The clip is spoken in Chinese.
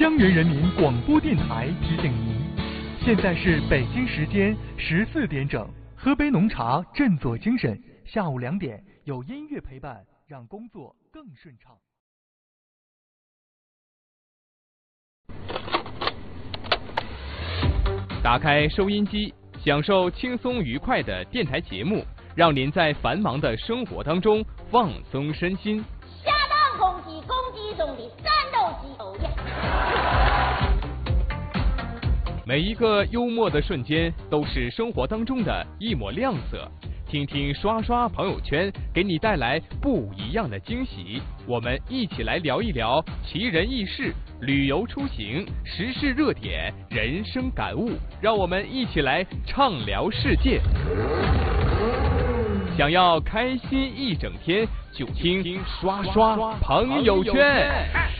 江源人民广播电台提醒您，现在是北京时间14点整，喝杯浓茶振作精神，下午2点有音乐陪伴，让工作更顺畅。 打开收音机，享受轻松愉快的电台节目，让您在繁忙的生活当中放松身心。 下当公鸡中的战斗机偶呀！ 每一个幽默的瞬间都是生活当中的一抹亮色。听听刷刷朋友圈，给你带来不一样的惊喜。我们一起来聊一聊奇人异事、旅游出行、时事热点、人生感悟，让我们一起来畅聊世界。想要开心一整天，就听刷刷朋友圈。